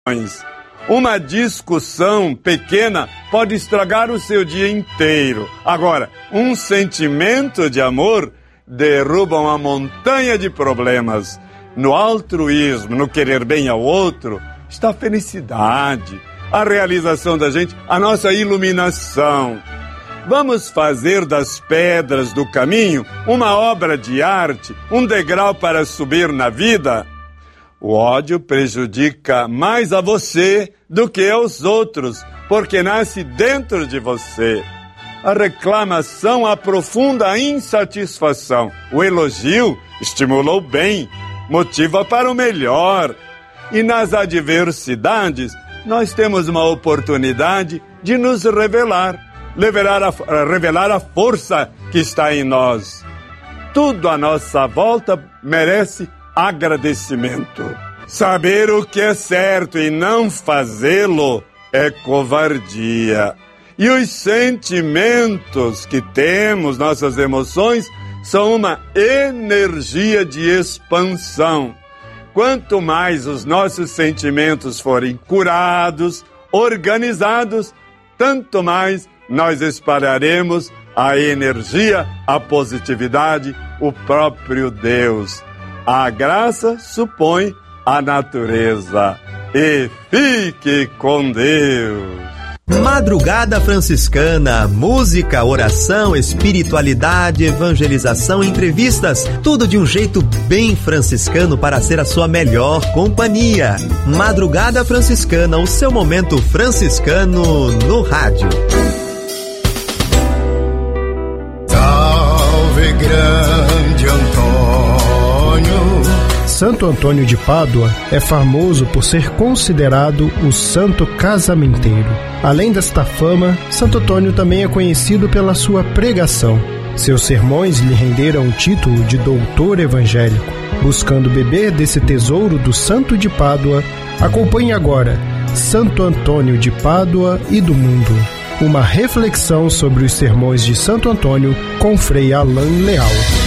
Uma discussão pequena pode estragar o seu dia inteiro. Agora, um sentimento de amor derruba uma montanha de problemas. No altruísmo, no querer bem ao outro, está a felicidade, a realização da gente, a nossa iluminação. Vamos fazer das pedras do caminho uma obra de arte, um degrau para subir na vida? O ódio prejudica mais a você do que aos outros, porque nasce dentro de você. A reclamação aprofunda a insatisfação. O elogio estimula o bem, motiva para o melhor. E nas adversidades, nós temos uma oportunidade de nos revelar a força que está em nós. Tudo à nossa volta merece agradecimento. Saber o que é certo e não fazê-lo é covardia. E os sentimentos que temos, nossas emoções, são uma energia de expansão. Quanto mais os nossos sentimentos forem curados, organizados, tanto mais nós espalharemos a energia, a positividade, o próprio Deus. A graça supõe a natureza. E fique com Deus. Madrugada Franciscana, música, oração, espiritualidade, evangelização, entrevistas, tudo de um jeito bem franciscano para ser a sua melhor companhia. Madrugada Franciscana, o seu momento franciscano no rádio. Salve grande Antônio. Santo Antônio de Pádua é famoso por ser considerado o santo casamenteiro. Além desta fama, Santo Antônio também é conhecido pela sua pregação. Seus sermões lhe renderam o título de doutor evangélico. Buscando beber desse tesouro do Santo de Pádua, acompanhe agora Santo Antônio de Pádua e do Mundo. Uma reflexão sobre os sermões de Santo Antônio com Frei Alain Leal.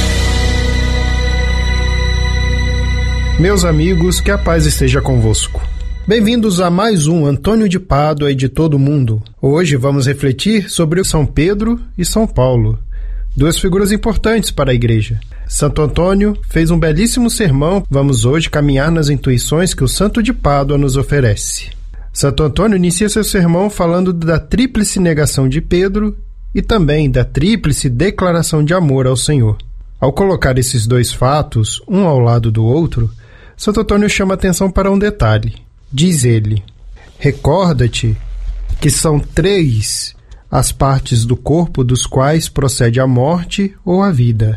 Meus amigos, que a paz esteja convosco. Bem-vindos a mais um Antônio de Pádua e de todo mundo. Hoje vamos refletir sobre São Pedro e São Paulo, duas figuras importantes para a Igreja. Santo Antônio fez um belíssimo sermão. Vamos hoje caminhar nas intuições que o Santo de Pádua nos oferece. Santo Antônio inicia seu sermão falando da tríplice negação de Pedro e também da tríplice declaração de amor ao Senhor. Ao colocar esses dois fatos, um ao lado do outro, Santo Antônio chama atenção para um detalhe. Diz ele: recorda-te que são 3 as partes do corpo dos quais procede a morte ou a vida: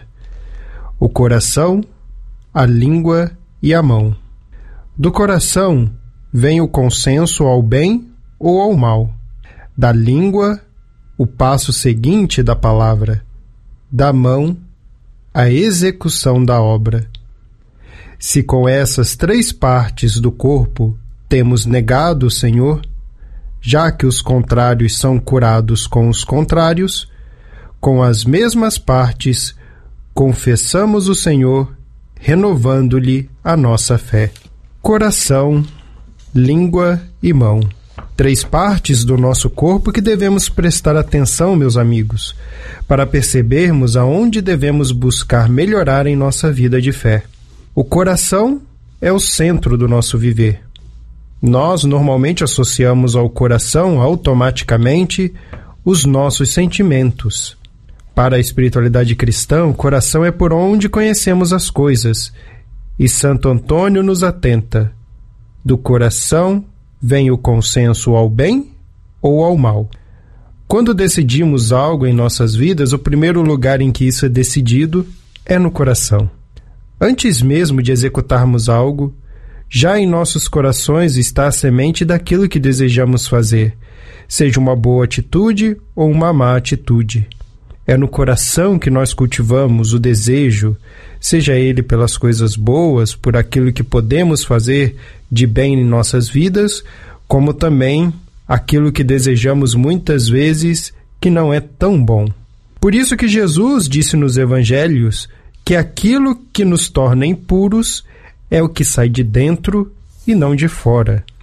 o coração, a língua e a mão. Do coração vem o consenso ao bem ou ao mal. Da língua, o passo seguinte da palavra. Da mão, a execução da obra. Se com essas 3 partes do corpo temos negado o Senhor, já que os contrários são curados com os contrários, com as mesmas partes confessamos o Senhor, renovando-lhe a nossa fé. Coração, língua e mão. 3 partes do nosso corpo que devemos prestar atenção, meus amigos, para percebermos aonde devemos buscar melhorar em nossa vida de fé. O coração é o centro do nosso viver. Nós normalmente associamos ao coração automaticamente os nossos sentimentos. Para a espiritualidade cristã, o coração é por onde conhecemos as coisas, e Santo Antônio nos atenta. Do coração vem o consenso ao bem ou ao mal. Quando decidimos algo em nossas vidas, o primeiro lugar em que isso é decidido é no coração. Antes mesmo de executarmos algo, já em nossos corações está a semente daquilo que desejamos fazer, seja uma boa atitude ou uma má atitude. É no coração que nós cultivamos o desejo, seja ele pelas coisas boas, por aquilo que podemos fazer de bem em nossas vidas, como também aquilo que desejamos muitas vezes que não é tão bom. Por isso que Jesus disse nos Evangelhos que aquilo que nos torna impuros é o que sai de dentro e não de fora.